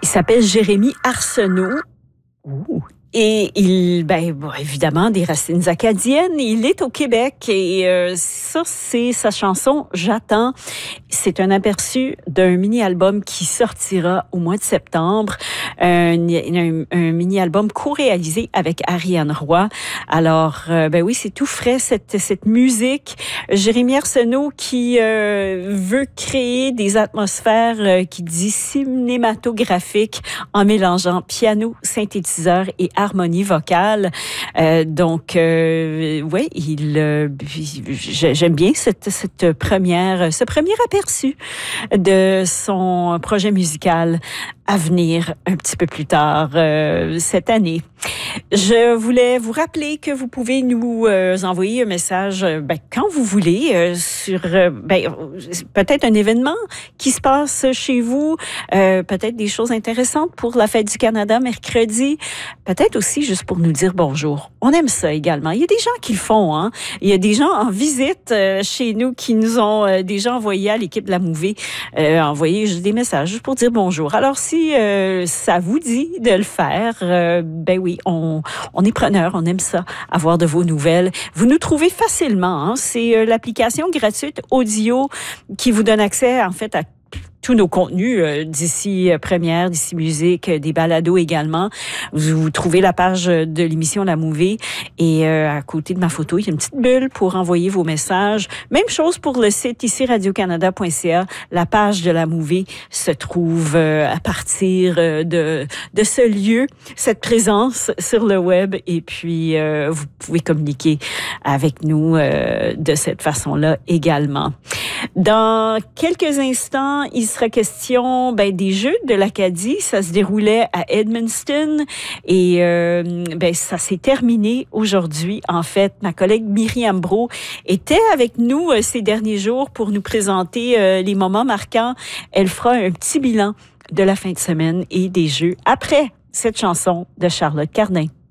Il s'appelle Jérémy Arsenault. Ouh. Et évidemment, des racines acadiennes. Il est au Québec et ça, c'est sa chanson « J'attends ». C'est un aperçu d'un mini-album qui sortira au mois de septembre. Un mini-album co-réalisé avec Ariane Roy. Alors, oui, c'est tout frais, cette musique. Jérémy Arsenault qui veut créer des atmosphères qui dit cinématographiques en mélangeant piano, synthétiseur et harmonie vocale. J'aime bien ce premier aperçu de son projet musical à venir un petit peu plus tard cette année. Je voulais vous rappeler que vous pouvez nous envoyer un message quand vous voulez sur peut-être un événement qui se passe chez vous, peut-être des choses intéressantes pour la Fête du Canada mercredi, peut-être aussi juste pour nous dire bonjour. On aime ça également. Il y a des gens qui le font, hein. Il y a des gens en visite chez nous qui nous ont déjà envoyé à l'équipe de la Mouvée, envoyé juste des messages juste pour dire bonjour. Alors si ça vous dit de le faire, oui, on est preneur, on aime ça, avoir de vos nouvelles. Vous nous trouvez facilement, hein? C'est l'application gratuite Audio qui vous donne accès en fait à tous nos contenus d'ici Première, d'ici Musique, des balados également. Vous trouvez la page de l'émission La Mouvée et à côté de ma photo, il y a une petite bulle pour envoyer vos messages. Même chose pour le site ici radiocanada.ca. La page de La Mouvée se trouve à partir de ce lieu, cette présence sur le web et puis vous pouvez communiquer avec nous de cette façon-là également. Dans quelques instants, il sera question des Jeux de l'Acadie. Ça se déroulait à Edmundston et ça s'est terminé aujourd'hui. En fait, ma collègue Myriam Brault était avec nous ces derniers jours pour nous présenter les moments marquants. Elle fera un petit bilan de la fin de semaine et des Jeux après cette chanson de Charlotte Cardin.